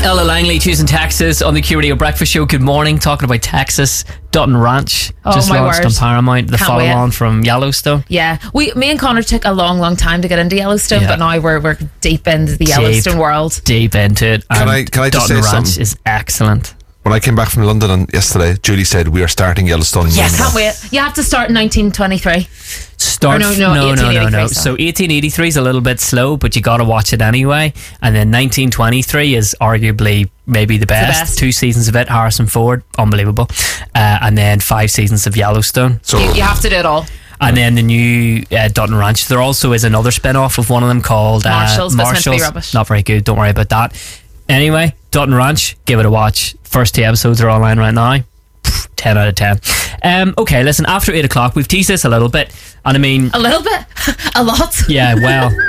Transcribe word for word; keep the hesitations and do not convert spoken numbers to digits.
Ella Langley choosing Texas on the Q Radio Breakfast Show. Good morning. Talking about Texas, Dutton Ranch Oh, just my launched word. on Paramount. The Can't follow wait. on from Yellowstone. Yeah, we, me and Connor took a long, long time to get into Yellowstone, Yeah. but now we're we're deep into the Yellowstone world. Deep into it. Can and I- can I just Dutton say Ranch something? is excellent. When I came back from London on yesterday, Julie said we are starting Yellowstone. Yes, Monday. can't wait. You have to start in nineteen twenty-three. Start Or no, f- no, no, no, no, eighteen eighty-three, no. sorry. So eighteen eighty-three is a little bit slow, but you got to watch it anyway. And then nineteen twenty-three is arguably maybe the best. best. Two seasons of it. Harrison Ford, unbelievable. Uh, and then five seasons of Yellowstone. So You, you have to do it all. And then the new uh, Dutton Ranch. There also is another spin-off of one of them called uh, Marshalls, but it's meant to be Marshalls. rubbish. Not very good. Don't worry about that. Anyway, Dutton Ranch, give it a watch. First two episodes are online right now. Pff, ten out of ten. Um, okay, listen, after eight o'clock, we've teased this a little bit. And I mean, A little bit, a lot. yeah, well...